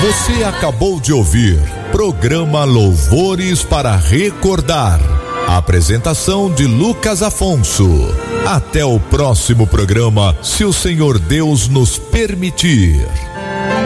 Você acabou de ouvir programa Louvores para Recordar. Apresentação de Lucas Afonso. Até o próximo programa, se o Senhor Deus nos permitir.